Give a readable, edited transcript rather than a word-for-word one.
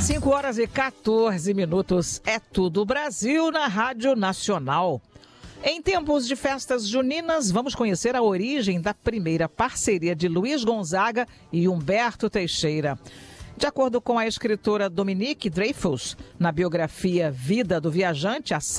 5h14. É tudo Brasil na Rádio Nacional. Em tempos de festas juninas, vamos conhecer a origem da primeira parceria de Luiz Gonzaga e Humberto Teixeira. De acordo com a escritora Dominique Dreyfus, na biografia Vida do Viajante, a